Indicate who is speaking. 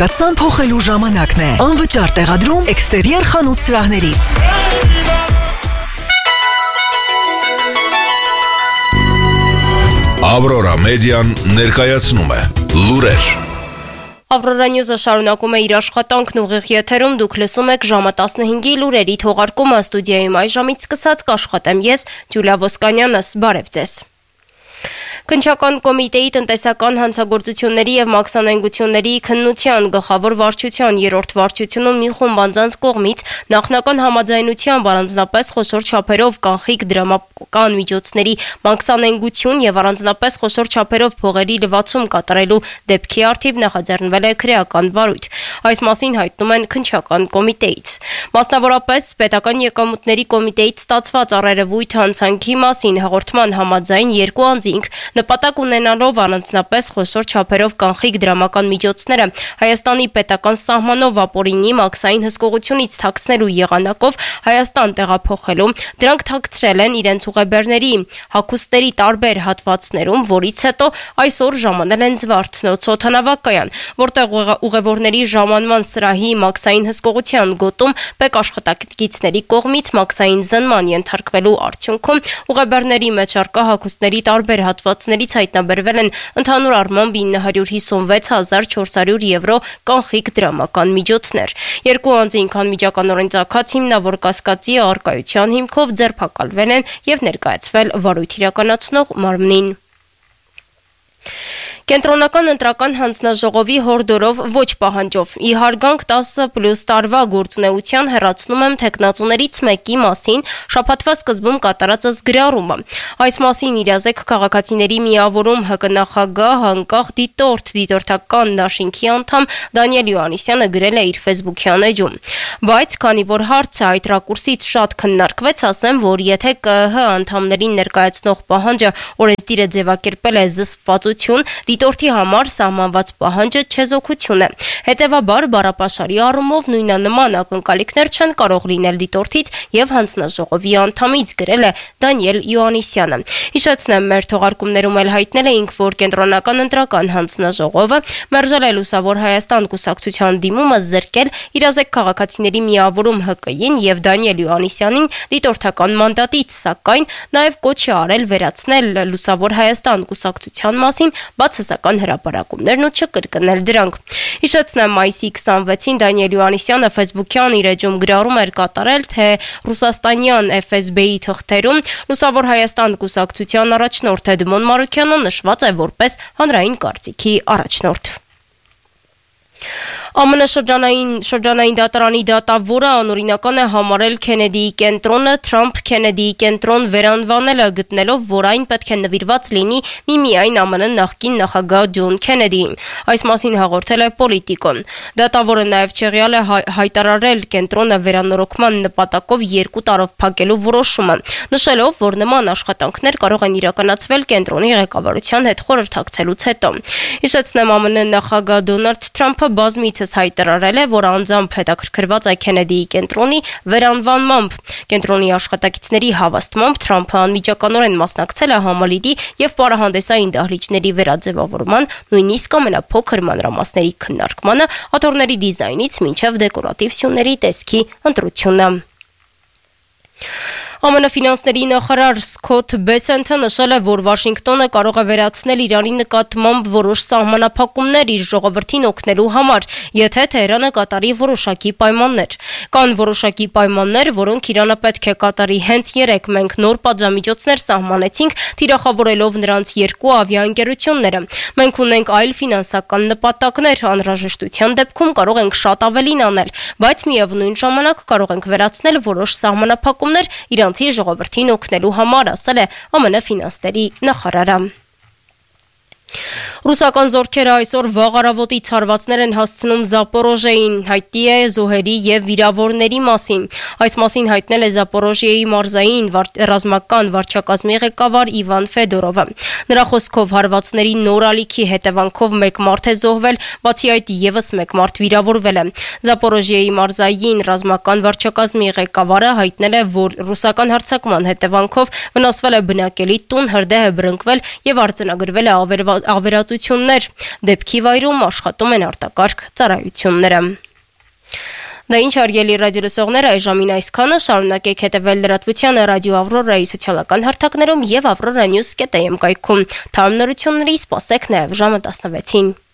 Speaker 1: կաթսան փոխելու ժամանակն է։ Անվճար տեղադրում էքստերիեր խանութ սրահներից։
Speaker 2: Ավրորա մեդիան ներկայացնում է լուրեր։
Speaker 3: Ավրորա Նյուզը շարունակում է իր աշխատանքն ուղիղ եթերում, դուք լսում եք ժամը 15-ի լուրերի թողարկումը ստուդիայում այժմից սկսած կաշխատեմ ես, Ջուլիա Ոսկանյանս, բարև ձեզ։ Քննչական կոմիտեի տնտեսական հանցագործությունների եւ մաքսանենգությունների քննության գլխավոր վարչության 3-րդ վարչությունում մի խումբ անձանց կողմից նախնական համաձայնությամբ առանձնապես խոշոր չափերով կանխիկ դրամական միջոցների մաքսանենգություն եւ առանձնապես խոշոր չափերով փողերի լվացում կատարելու դեպքի առթիվ նախաձեռնվել է քրեական վարույթ։ Այս մասին հայտնում են քննչական կոմիտեից։ Մասնավորապես պետական եկամուտների կոմիտեից ստացված առերևույթ հանցանքի մասին հաղորդման համաձայն երկու անձինք նպատակ ունենալով առանձնապես խոշոր չափերով կանխիկ դրամական միջոցները Հայաստանի պետական սահմանով ապօրինի մաքսային հսկողությունից թաքցնելու եղանակով Հայաստան տեղափոխելու, դրանք թաքցրել են իրենց ուղեբեռների հագուստների տարբեր հատվածներում, որից հետո այսօր ժամանել են Զվարթնոց օդանավակայան, որտեղ ուղևորների ժամանման սրահի մաքսային հսկողության գոտում ՊԵԿ աշխատակիցների կողմից մաքսային զննման ենթարկվելու արդյունքում ուղեբեռների մեջ առկա հագուստների տարբեր հատվածներից հայտնաբերվել են ընդհանուր առմամբ 956,400 եվրո կանխիկ դրամական միջոցներ։ Երկու անձինք անմիջականորեն ծագած հիմնավոր կասկածի առկայության հիմքով ձերբակալվել են եւ ներկայացվել վարույթ իրականացնող մարմնին։ Կենտրոնական ընտրական հանձնաժողովի հորդորով ոչ պահանջով ի հարգանք 10+ տարվա գործունեության հեռացնում եմ թեկնածուներից մեկի մասին շաբաթվա սկզբում կատարածս գրառումը։ Այս մասին իրազեկ քաղաքացիների միավորում ՀԿ նախագահ անկախ դիտորդական դաշինքի անդամ Դանիել Յոհաննիսյանը գրել է իր Facebook-յան էջում։ Բայց քանի որ հարցը այդ ռակուրսից շատ քննարկվեց, ասեմ, որ եթե ԿԸՀ անդամներին ներկայացնող պահանջը օրենսդիրը ձևակերպել է զսպվածություն, դիտորդի համար սահմանված պահանջը չեզոքություն է։ Հետևաբար բառապաշարի առումով նույնանման ակնկալիքներ չեն կարող լինել դիտորդից եւ հանձնաժողովի անդամից, գրել է Դանիել Յոհաննիսյանը։ Հիշեցնեմ, մեր թողարկումներում էլ հայտնել էինք, որ կենտրոնական ընտրական հանձնաժողովը մերժել է Լուսավոր Հայաստան կուսակցության դիմումը զրկել իրազեկ քաղաքացիների միավորում ՀԿ-ին եւ Դանիել Յոհաննիսյանին դիտորդական մանդատից, սակայն նաեւ կոչ է արել վերացնել Լուսավոր Հայաստան կուսակցության մասին բացասական հրապարակումներն ու չկրկնել դրանք։ Հիշեցնեմ, մայիսի 26-ին Դանիել Յոհաննիսյանը Facebook-յան իր էջում գրառում էր կատարել, թե ռուսաստանյան FSB-ի թղթերում Լուսավոր Հայաստան կուսակցության առաջնորդ Էդմոն Մարուքյանը նշված է որպես հանրային կարծիքի առաջնորդ։ ԱՄՆ շրջանային դատարանի դատավորը անօրինական է համարել Քենեդիի կենտրոնը Թրամփ-Քենեդիի կենտրոն վերանվանելը, գտնելով, որ այն պետք է նվիրված լինի միմիայն ԱՄՆ նախկին նախագահ Ջոն Քենեդիին։ Այս մասին հաղորդել է Պոլիտիկոն։ Դատավորը նաև չեղյալ է հայտարարել կենտրոնը վերանորոգման նպատակով 2 տարով փակելու որոշումը, նշելով, որ նման աշխատանքներ կարող են իրականացվել կենտրոնի ղեկավարության հետ խորհրդակցելուց հետո։ Հիշեցնեմ, ԱՄՆ նախագահ Դոնալդ Թրամփը բազմիցս հայտարարել է, որ անձամբ հետաքրքրված է Քենեդիի կենտրոնի վերանվանմամբ։ Կենտրոնի աշխատակիցների հավաստմամբ Թրամփը անմիջականորեն մասնակցել է համալիրի եւ պարահանդեսային դահլիճների վերաձևավորման, նույնիսկ ամենափոքր մանրամասների քննարկմանը, աթոռների դիզայնից մինչեւ դեկորատիվ սյուների տեսքի ընտրությունը։ ԱՄՆ ֆինանսների նախարար Սքոթ Բեսենթը նշել է, որ Վաշինգտոնը կարող է վերացնել Իրանի նկատմամբ որոշ սահմանափակումներ իր ժողովրդին օգնելու համար, եթե Թեհրանը կատարի որոշակի պայմաններ։ Կան որոշակի պայմաններ, որոնք Իրանը պետք է կատարի հենց երեկ մենք նոր պատժամիջոցներ սահմանեցինք, թիրախավորելով նրանց 2 ավիաընկերությունները։ Մենք ունենք այլ ֆինանսական նպատակներ, անհրաժեշտության դեպքում կարող ենք շատ ավելին անել, բայց միևնույն ժամանակ կարող ենք վերացնել որոշ սահմանափակումներ իրանցի ժողովրդին օգնելու համար, ասել է ԱՄՆ ֆինանսների նախարարը։ Ռուսական զորքերը այսօր վաղ առավոտից հարվածներ են հասցնում Զապորոժեին, հայտնի է զոհերի եւ վիրավորների մասին։ Այս մասին հայտնել է Զապորոժիեի մարզային ռազմական վարչակազմի ղեկավար Իվան Ֆեդորովը։ Նրա խոսքով հարվածների նոր ալիքի հետևանքով 1 մարդ է զոհվել, բացի այդ եւս 1 մարդ վիրավորվել է։ Զապորոժիեի մարզային ռազմական վարչակազմի ղեկավարը հայտնել է, որ ռուսական հարձակման հետևանքով վնասվել է բնակելի տուն, հրդեհ է բռնկվել եւ արձանագրվել է ավերածություններ։ Դեպքի վայրում աշխատում են արտակարգ ծառայությունները։ Դա ինչ հարգելի ռադիոլսողներ, այժմին այսքանը, շարունակեք հետևել լրատվությանը Ռադիո Ավրորայի սոցիալական հարթակներում եւ avroranews.am կայքում։ Թարմ նորությունների սպասեք նաեւ ժամը 16-ին։